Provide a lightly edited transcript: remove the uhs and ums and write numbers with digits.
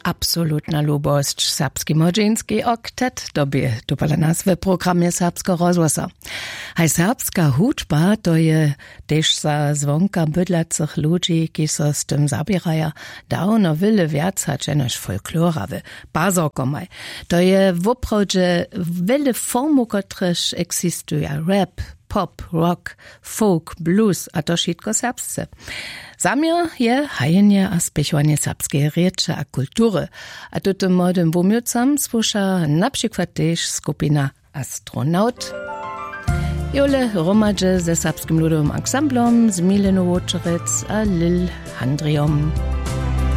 Absolutna lubość, serbski młodzieński oktet, dobie dupala nazwy programie Serbska rozgłosa. Haj serbska hudźba to je też za zwonka bydlacych ludzi, ki so z tym zabieraja, dawno wiele więcej niż folklorawy. Bazokomaj. To je w oprodzie wiele formu, których eksistuje. Rap, pop, rock, folk, blues, a to wszystko serbsce. Zamiar je hajenie a spěchwanie serbskiej rieče a kultury. A tuto młodym wumiucam słucha na przykład też skupina Astronaut. Jole romadže ze serbskim ludowym ansamblom z Mileno Vočerec a Lil Handriom.